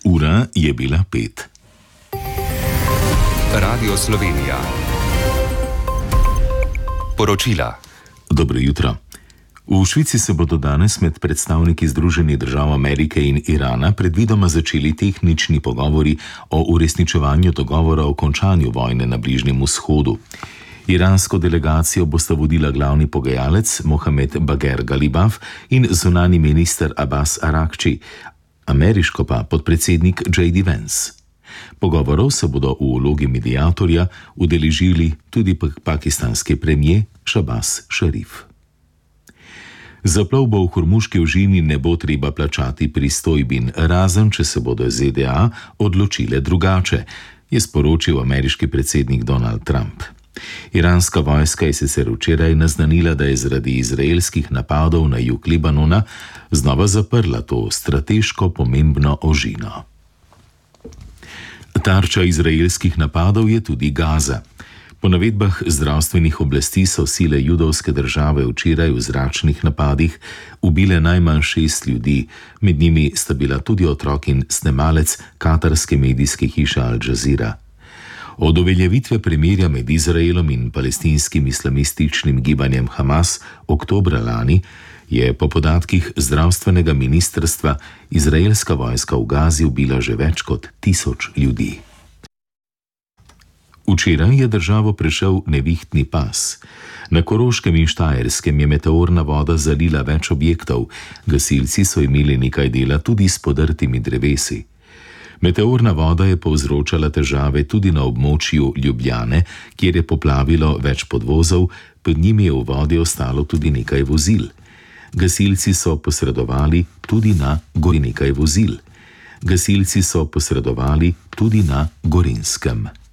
Ura je bila 5. Radio Slovenija. Poročila. Dobro jutro. V Švici se bodo danes med predstavniki Združenih držav Amerike in Irana predvidoma začeli tehnični pogovori o uresničevanju dogovora o končanju vojne na Bližnjem vzhodu. Iransko delegacijo bosta vodila glavni pogajalec Mohamed Bagher Galibaf in zunanji minister Abbas Araghči, ameriško pa podpredsednik J.D. Vance. Pogovorov se bodo v vlogi mediatorja udeležili tudi pakistanski premier Shahbaz Sharif. Za plovbo v Hormuški ožini ne bo treba plačati pristojbin, razen če se bodo ZDA odločile drugače, je sporočil ameriški predsednik Donald Trump. Iranska vojska je sicer včeraj naznanila, da je zaradi izraelskih napadov na jug Libanona znova zaprla to strateško pomembno ožino. Tarča izraelskih napadov je tudi Gaza. Po navedbah zdravstvenih oblasti so sile judovske države včeraj v zračnih napadih ubile najmanj 6 ljudi, med njimi sta bila tudi otrok in snemalec katarske medijske hiše Al Jazeera. Od uveljavitve premirja med Izraelom in palestinskim islamističnim gibanjem Hamas oktobra lani je po podatkih zdravstvenega ministrstva izraelska vojska v Gazi ubila že več kot 1000 ljudi. Včeraj je državo prešel nevihtni pas. Na Koroškem in Štajerskem je meteorna voda zalila več objektov, gasilci so imeli nekaj dela tudi s podrtimi drevesi. Meteorna voda je povzročala težave tudi na območju Ljubljane, kjer je poplavilo več podvozov, pod njimi je v vodi ostalo tudi nekaj vozil. Gasilci so posredovali tudi na Gorenjskem.